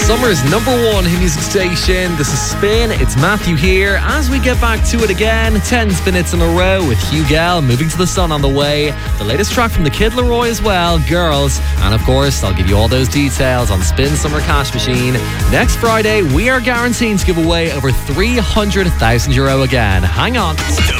Summer's #1 hit music station. This is Spin. It's Matthew here. As we get back to it again, 10 spin hits in a row with Hugh Gell, Moving to the Sun on the way. The latest track from the Kid Laroi as well, Girls. And of course, I'll give you all those details on Spin Summer Cash Machine. Next Friday, we are guaranteed to give away over €300,000 again. Hang on.